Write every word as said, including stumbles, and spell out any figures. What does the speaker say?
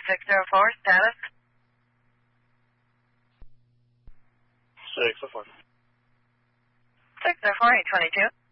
six zero four, status? six oh four. six zero four, eight twenty-two.